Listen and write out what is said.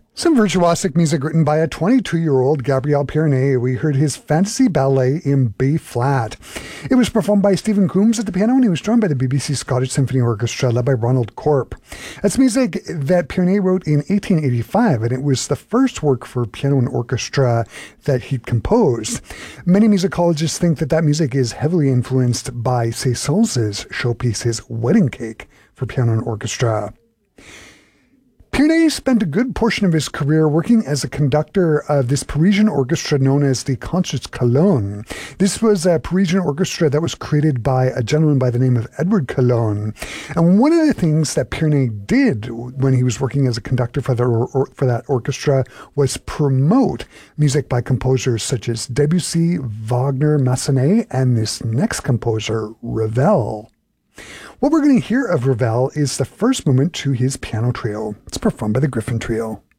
Some virtuosic music written by a 22-year-old Gabriel Pierné. We heard his Fantasy Ballet in B-flat. It was performed by Stephen Coombs at the piano, and he was joined by the BBC Scottish Symphony Orchestra, led by Ronald Corp. That's music that Pierné wrote in 1885, and it was the first work for piano and orchestra that he'd composed. Many musicologists think that music is heavily influenced by Saint-Saëns' showpiece, his Wedding Cake, for piano and orchestra. Pierné spent a good portion of his career working as a conductor of this Parisian orchestra known as the Concerts Cologne. This was a Parisian orchestra that was created by a gentleman by the name of Edward Cologne. And one of the things that Pierné did when he was working as a conductor for that orchestra was promote music by composers such as Debussy, Wagner, Massenet, and this next composer, Ravel. What we're going to hear of Ravel is the first movement to his piano trio. It's performed by the Griffin Trio.